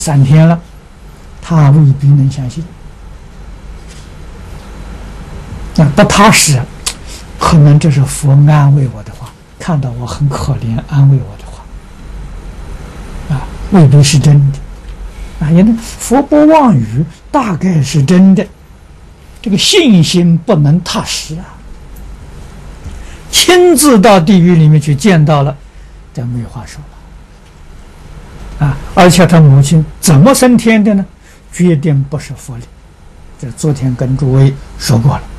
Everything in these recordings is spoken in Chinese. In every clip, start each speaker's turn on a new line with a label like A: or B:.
A: 3天了，他未必能相信。不踏实，可能这是佛安慰我的话，看到我很可怜，安慰我的话，未必是真的。因为佛不妄语，大概是真的。这个信心不能踏实亲自到地狱里面去见到了，这没话说了。而且他母亲怎么升天的呢？决定不是佛力。这昨天跟诸位说过了。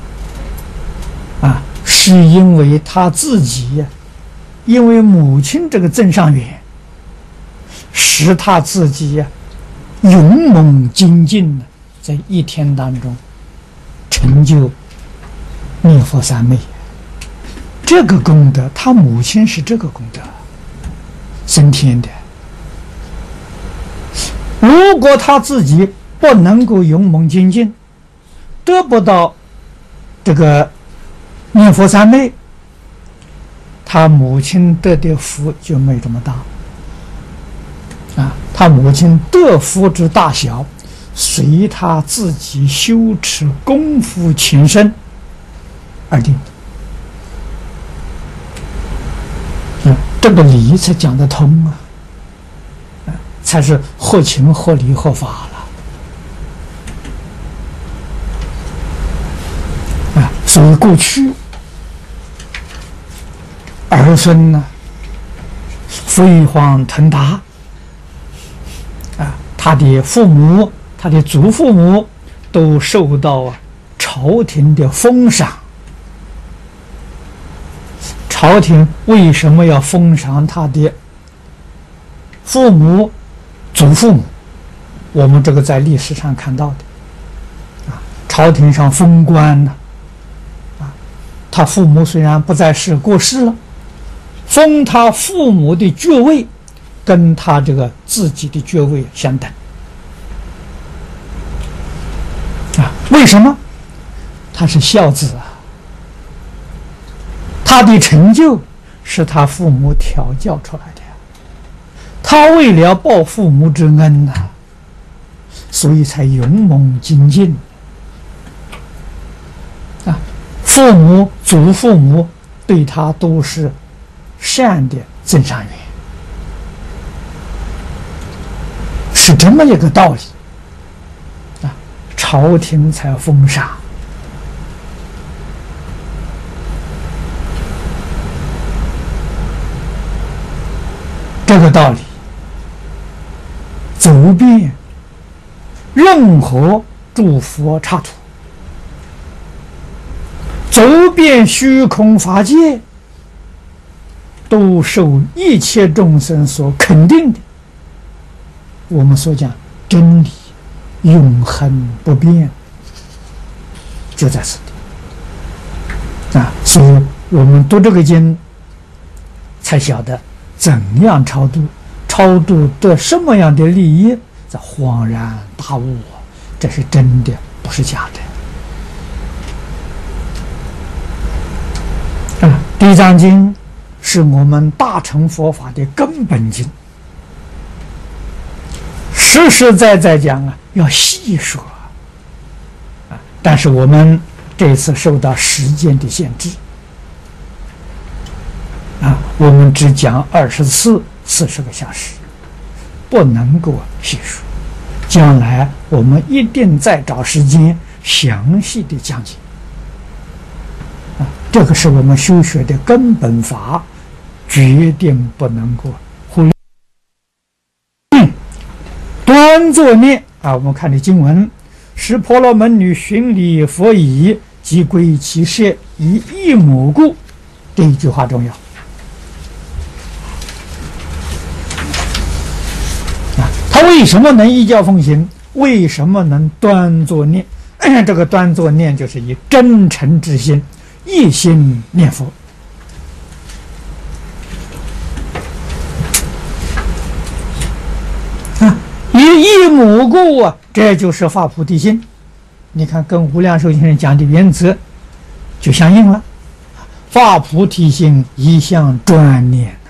A: 是因为他自己因为母亲这个增上缘，使他自己勇猛精进，在1天当中成就念佛3昧。这个功德，他母亲是这个功德升天的。如果他自己不能够勇猛精进，得不到这个念佛3昧，他母亲得的福就没这么大。他母亲得福之大小，随他自己修持功夫勤深而定。这个理才讲得通才是合情合理合法了。所以过去儿孙飞黄腾达，他的父母、他的祖父母都受到朝廷的封赏。朝廷为什么要封赏他的父母、祖父母？我们这个在历史上看到的。朝廷上封官他父母虽然不在世，过世了，封他父母的爵位跟他这个自己的爵位相等。为什么？他是孝子他的成就是他父母调教出来的他为了报父母之恩所以才勇猛精进父母、祖父母对他都是善的增上缘，是这么一个道理朝廷才封赏。这个道理走遍任何诸佛刹土，走遍虚空法界，都受一切众生所肯定的。我们所讲真理永恒不变，就在此地所以我们读这个经才晓得怎样超度，超度得什么样的利益，这恍然大悟这是真的，不是假的地藏经是我们大乘佛法的根本经，实实在在讲要细说但是我们这次受到时间的限制我们只讲20次40个小时，不能够细说。将来我们一定再找时间详细的讲解这个是我们修学的根本法，决定不能够忽略。端坐念我们看的经文，使婆罗门女寻礼佛已，即归其舍，以一母故。这一句话重要他为什么能依教奉行？为什么能端坐念？这个端坐念就是以真诚之心一心念佛以一母故这就是发菩提心。你看跟无量寿先生讲的原则就相应了，发菩提心一向专念